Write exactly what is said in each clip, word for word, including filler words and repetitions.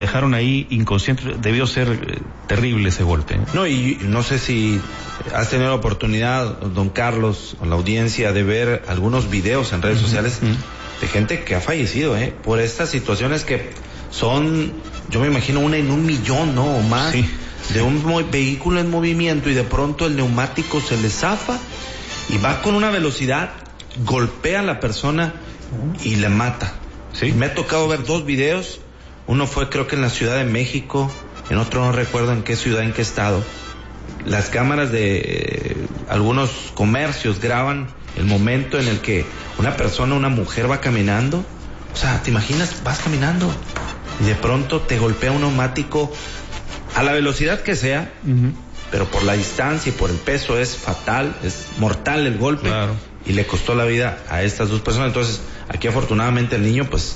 dejaron ahí inconsciente. Debió ser eh, terrible ese golpe. No, y no sé si has tenido la oportunidad, don Carlos, o la audiencia, de ver algunos videos en redes uh-huh. sociales uh-huh. de gente que ha fallecido, ¿eh? Por estas situaciones que son, yo me imagino, una en un millón, ¿no? O más. Sí. De un mo- vehículo en movimiento y de pronto el neumático se le zafa y va con una velocidad, golpea a la persona y le mata. Sí. Me ha tocado ver dos videos. Uno fue creo que en la Ciudad de México, en otro no recuerdo en qué ciudad, en qué estado. Las cámaras de eh, algunos comercios graban el momento en el que una persona, una mujer va caminando. O sea, ¿te imaginas? Vas caminando y de pronto te golpea un neumático a la velocidad que sea, uh-huh. pero por la distancia y por el peso es fatal, es mortal el golpe. Claro. Y le costó la vida a estas dos personas. Entonces, aquí afortunadamente el niño pues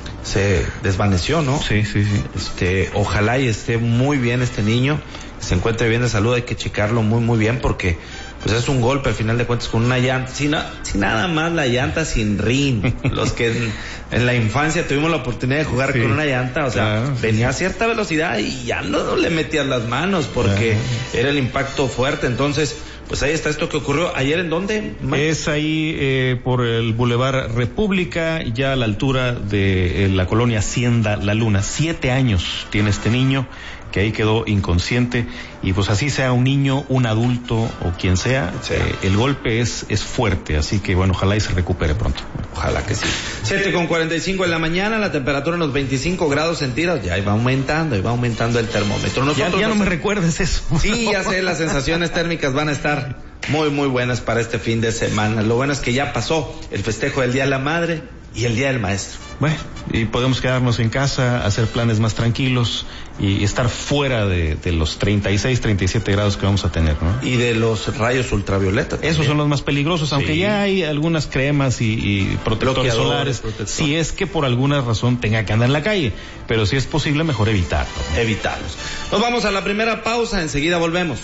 se desvaneció, ¿no? Sí, sí, sí. Este, ojalá y esté muy bien este niño, que se encuentre bien de salud. Hay que checarlo muy, muy bien porque pues es un golpe al final de cuentas con una llanta, sin, sin nada más la llanta sin rin. Los que en, en la infancia tuvimos la oportunidad de jugar sí, con una llanta, o sea, claro, venía a cierta velocidad y ya no le metías las manos porque claro. era el impacto fuerte. Entonces, pues ahí está esto que ocurrió ayer. ¿En dónde, Mike? Es ahí eh, por el Boulevard República, ya a la altura de eh, la colonia Hacienda La Luna. Siete años tiene este niño que ahí quedó inconsciente y pues así sea un niño, un adulto o quien sea, sí. eh, el golpe es es fuerte, así que bueno, ojalá y se recupere pronto. Ojalá que sí. siete con cuarenta y cinco en la mañana, la temperatura en los veinticinco grados centígrados, ya va aumentando, y va aumentando el termómetro. Nosotros ya, ya no me recuerdes eso. Sí, ya sé, las sensaciones térmicas van a estar muy, muy buenas para este fin de semana. Lo bueno es que ya pasó el festejo del Día de la Madre y el Día del Maestro. Bueno, y podemos quedarnos en casa, hacer planes más tranquilos y estar fuera de, de los treinta y seis, treinta y siete grados que vamos a tener, ¿no? Y de los rayos ultravioletas. Esos también son los más peligrosos, aunque sí. ya hay algunas cremas y, y protectores solares, protector. Si es que por alguna razón tenga que andar en la calle, pero si es posible, mejor evitarlo. Evitarlos. Nos vamos a la primera pausa, enseguida volvemos.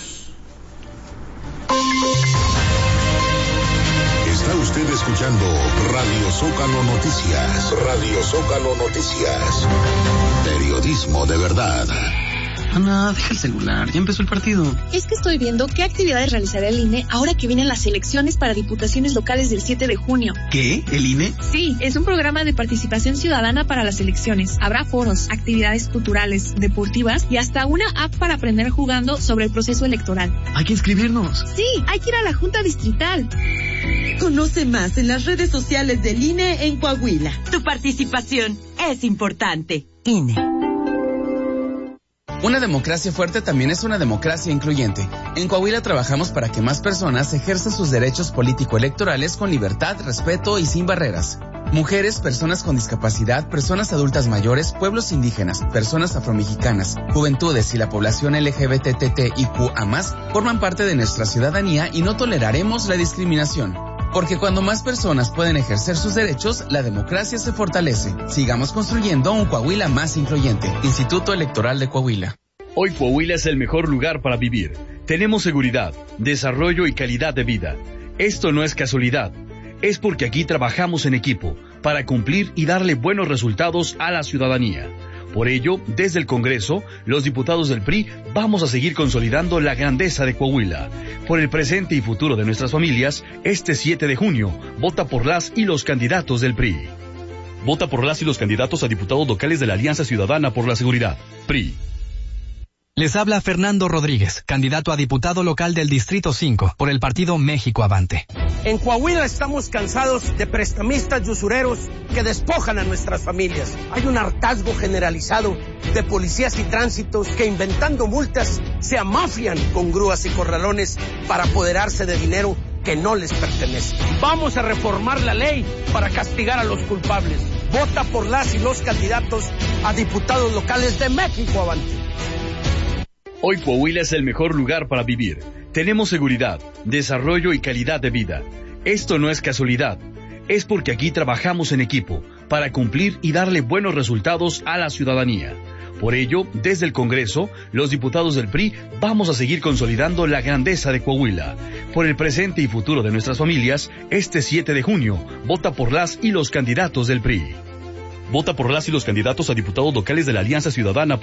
Está usted escuchando Radio Zócalo Noticias. Radio Zócalo Noticias. Periodismo de verdad. Ana, deja el celular, ya empezó el partido. Es que estoy viendo qué actividades realizará el I N E ahora que vienen las elecciones para diputaciones locales del siete de junio. ¿Qué? ¿El I N E? Sí, es un programa de participación ciudadana para las elecciones. Habrá foros, actividades culturales, deportivas y hasta una app para aprender jugando sobre el proceso electoral. ¿Hay que inscribirnos? Sí, hay que ir a la Junta Distrital. Conoce más en las redes sociales del I N E en Coahuila. Tu participación es importante. I N E. Una democracia fuerte también es una democracia incluyente. En Coahuila trabajamos para que más personas ejerzan sus derechos político-electorales con libertad, respeto y sin barreras. Mujeres, personas con discapacidad, personas adultas mayores, pueblos indígenas, personas afromexicanas, juventudes y la población L G B T T I Q A más, forman parte de nuestra ciudadanía y no toleraremos la discriminación. Porque cuando más personas pueden ejercer sus derechos, la democracia se fortalece. Sigamos construyendo un Coahuila más incluyente. Instituto Electoral de Coahuila. Hoy Coahuila es el mejor lugar para vivir. Tenemos seguridad, desarrollo y calidad de vida. Esto no es casualidad. Es porque aquí trabajamos en equipo para cumplir y darle buenos resultados a la ciudadanía. Por ello, desde el Congreso, los diputados del P R I vamos a seguir consolidando la grandeza de Coahuila. Por el presente y futuro de nuestras familias, este siete de junio, vota por las y los candidatos del P R I. Vota por las y los candidatos a diputados locales de la Alianza Ciudadana por la Seguridad, P R I. Les habla Fernando Rodríguez, candidato a diputado local del Distrito cinco, por el partido México Avante. En Coahuila estamos cansados de prestamistas y usureros que despojan a nuestras familias. Hay un hartazgo generalizado de policías y tránsitos que, inventando multas, se amafian con grúas y corralones para apoderarse de dinero que no les pertenece. Vamos a reformar la ley para castigar a los culpables. Vota por las y los candidatos a diputados locales de México Avante. Hoy Coahuila es el mejor lugar para vivir. Tenemos seguridad, desarrollo y calidad de vida. Esto no es casualidad. Es porque aquí trabajamos en equipo para cumplir y darle buenos resultados a la ciudadanía. Por ello, desde el Congreso, los diputados del P R I vamos a seguir consolidando la grandeza de Coahuila. Por el presente y futuro de nuestras familias, este siete de junio, vota por las y los candidatos del P R I. Vota por las y los candidatos a diputados locales de la Alianza Ciudadana.